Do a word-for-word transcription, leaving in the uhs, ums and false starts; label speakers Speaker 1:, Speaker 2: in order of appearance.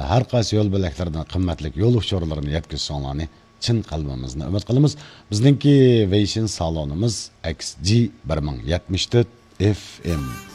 Speaker 1: har qaysi yo'l bo'laklaridan qimmatli yo'l uchurlarini yetkazishinglarni chin qalbimizdan umid qilamiz. Bizningki Weixin salonimiz X G bir ming yetmish to'rt F M.